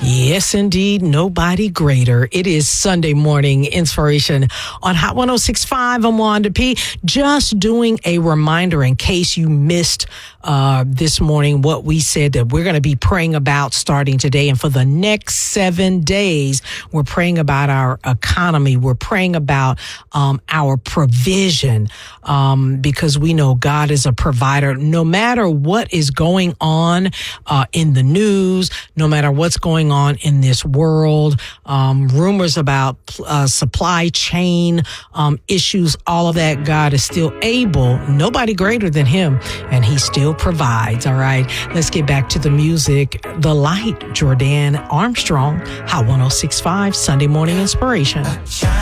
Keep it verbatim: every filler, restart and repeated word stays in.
Yes, indeed. Nobody greater. It is Sunday morning inspiration on Hot one oh six point five. I'm Wanda P. Just doing a reminder in case you missed uh, this morning what we said that we're going to be praying about starting today. And for the next seven days, we're praying about our economy. We're praying about um, our provision um, because we know God is a provider. No matter what is going on uh, in the news, no matter what's going on in this world, um, rumors about uh, supply chain um, issues, all of that, God is still able. Nobody greater than him, and he still provides. All right, let's get back to the music. The Light, Jordan Armstrong, Hot one oh six point five, Sunday Morning Inspiration.